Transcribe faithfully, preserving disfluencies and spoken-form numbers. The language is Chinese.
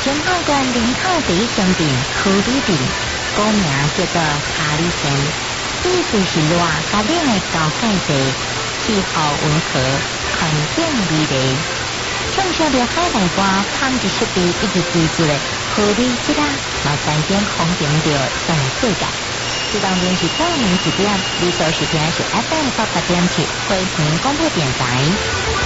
天后宫林口第一宫殿福里殿，古名叫做查理森，意思是热甲冷的高海地，气候温和，环境美丽。畅销的海内外纺织设备一直追逐的福里吉拉，嘛曾经风行着全世界。这当然是专门一点，你所收听的是 F M 八八点七，回平广播电台。